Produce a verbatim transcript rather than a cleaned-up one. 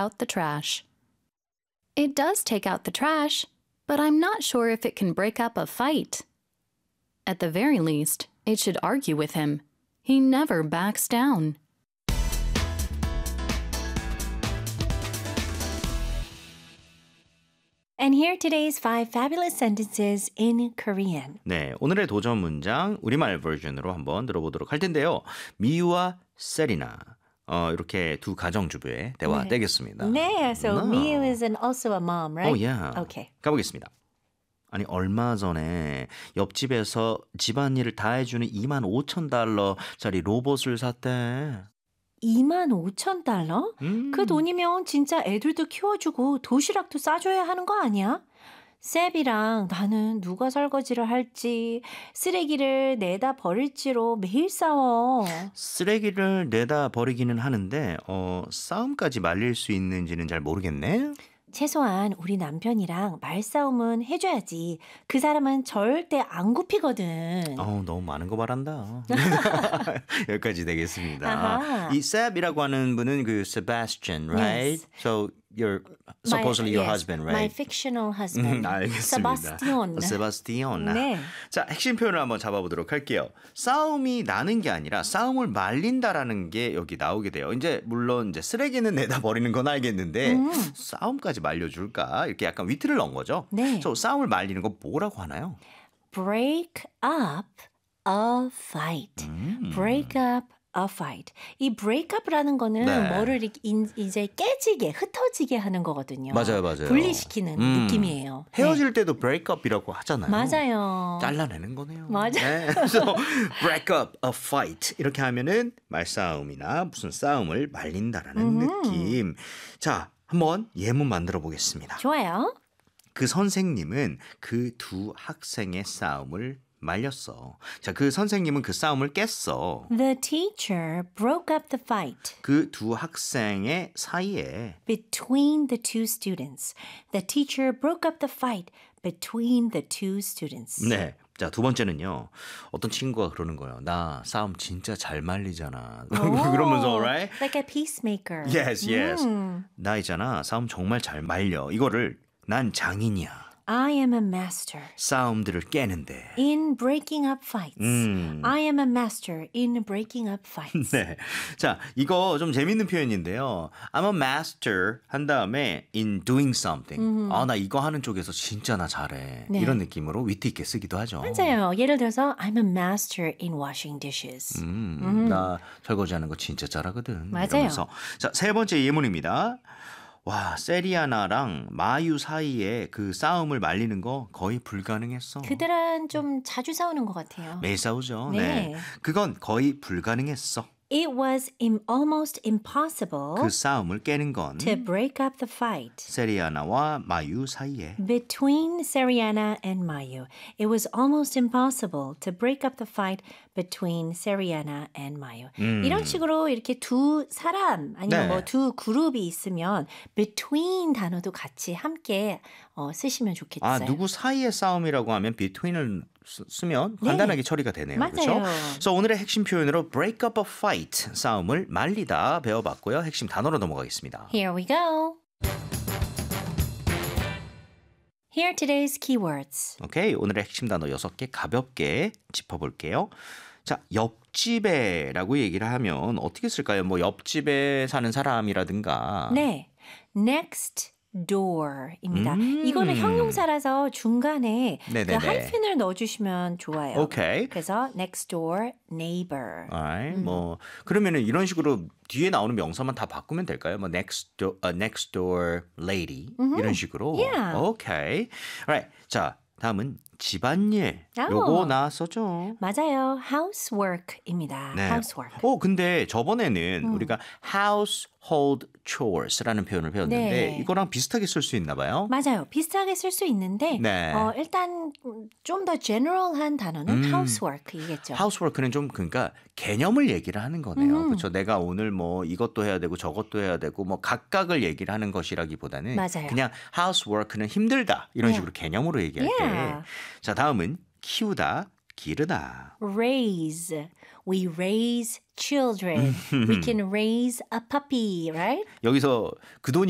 out the trash. It does take out the trash, but I'm not sure if it can break up a fight. At the very least, it should argue with him. He never backs down. And here are today's five fabulous sentences in Korean. 네, 오늘의 도전 문장 우리말 버전으로 한번 들어보도록 할 텐데요. 미유와 세리나 어, 이렇게 두 가정주부의 대화 네. 되겠습니다. 네, so No. Miu is an, also a mom, right? Oh, yeah. Okay. 가보겠습니다. 아니 얼마 전에 옆집에서 집안일을 다 해주는 이만 오천 달러짜리 로봇을 샀대. 이만 오천 달러? 음. 그 돈이면 진짜 애들도 키워주고 도시락도 싸줘야 하는 거 아니야? 셉이랑 나는 누가 설거지를 할지 쓰레기를 내다 버릴지로 매일 싸워. 쓰레기를 내다 버리기는 하는데 어, 싸움까지 말릴 수 있는지는 잘 모르겠네. 최소한 우리 남편이랑 말싸움은 해줘야지. 그 사람은 절대 안 굽히거든. 어, 너무 많은 거 바란다. 여기까지 되겠습니다. 아하. 이 Seb이라고 하는 분은 그 Sebastian, right? Yes. So you're supposedly My- your yes, husband, right? My fictional husband. 음, 알겠습니다. Sebastian. 세바스티온. 네. 자, 핵심 표현을 한번 잡아보도록 할게요. 싸움이 나는 게 아니라 싸움을 말린다라는 게 여기 나오게 돼요. 이제 물론 이제 쓰레기는 내다 버리는 건 알겠는데 음. 싸움까지 말려줄까? 이렇게 약간 위트를 넣은 거죠. 네. 저 싸움을 말리는 거 뭐라고 하나요? Break up a fight. 음. Break up a fight. 이 break up라는 거는 네. 뭐를 이렇게 인- 이제 깨지게, 흩어지게 하는 거거든요. 맞아요, 맞아요. 분리시키는 음. 느낌이에요. 헤어질 때도 breakup이라고 하잖아요. 네. 맞아요. 잘라내는 거네요. 맞아요. 네. So, break up a fight 이렇게 하면은 말싸움이나 무슨 싸움을 말린다라는 음흠. 느낌. 자, 한번 예문 만들어 보겠습니다. 좋아요. 그 선생님은 그 두 학생의 싸움을 말렸어. 자, 그 선생님은 그 싸움을 깼어. The teacher broke up the fight 그 두 학생의 사이에 between the two students. The teacher broke up the fight between the two students. 네. 자, 두 번째는요. 어떤 친구가 그러는 거예요. 나 싸움 진짜 잘 말리잖아. 그러면서, right? Like a peacemaker. Yes, yes. 음. 나 있잖아. 싸움 정말 잘 말려. 이거를 난 장인이야. I am a master 싸움들을 깨는데. in breaking up fights. 음. I am a master in breaking up fights. 네. 자, 이거 좀 재밌는 표현인데요. I'm a master 한 다음에 in doing something. 아, 나 이거 하는 쪽에서 진짜 나 잘해. 네. 이런 느낌으로 위트 있게 쓰기도 하죠. 맞아요. 예를 들어서 I'm a master in washing dishes. 음, 나 설거지하는 거 진짜 잘하거든. 맞아요. 이러면서. 자, 세 번째 예문입니다. 와, 세리아나랑 마유 사이에 그 싸움을 말리는 거 거의 불가능했어. 그들은 좀 자주 싸우는 것 같아요. 매일 싸우죠. 네. 네. 그건 거의 불가능했어. It was im- almost impossible 그 싸움을 깨는 건 to break up the fight 세리아나와 마유 사이에. between Seriana and Mayu. It was almost impossible to break up the fight between Seriana and Mayu. 음. 이런 식으로 이렇게 두 사람 아니면 네. 뭐 두 그룹이 있으면 between 단어도 같이 함께 어, 쓰시면 좋겠어요. 아, 누구 사이의 싸움이라고 하면 between을 쓰- 쓰면 네. 간단하게 처리가 되네요. 맞아요. 그렇죠? 그래서 오늘의 핵심 표현으로 break up a fight, 싸움을 말리다 배워봤고요. 핵심 단어로 넘어가겠습니다. Here we go. Here are today's keywords. 오케이, 오늘의 핵심 단어 여섯 개 가볍게 짚어볼게요. 자, 옆집에라고 얘기를 하면 어떻게 쓸까요? 뭐 옆집에 사는 사람이라든가. 네, next door입니다. 음. 이거는 형용사라서 중간에 네네네. 그 하이픈을 넣어주시면 좋아요. 오케이. 그래서 next door neighbor. Alright, 뭐 그러면은 이런 식으로 뒤에 나오는 명사만 다 바꾸면 될까요? 뭐 next door, uh, next door lady 이런 식으로. Yeah. 오케이. Alright. 자, 다음은 집안일. 오. 요거 나왔었죠. 맞아요, housework입니다. 네. housework. 어, 근데 저번에는 우리가 household chores라는 표현을 배웠는데 네. 이거랑 비슷하게 쓸 수 있나 봐요. 맞아요. 비슷하게 쓸 수 있는데 네. 어, 일단 좀 더 general한 단어는 음. housework이겠죠. housework는 좀 그러니까 개념을 얘기를 하는 거네요. 음. 그렇죠. 내가 오늘 뭐 이것도 해야 되고 저것도 해야 되고 뭐 각각을 얘기를 하는 것이라기보다는 맞아요. 그냥 housework는 힘들다 이런 Yeah. 식으로 개념으로 얘기할 Yeah. 때. 자, 다음은 키우다, 기르다. raise. We raise children. We can raise a puppy, right? 여기서 그 돈이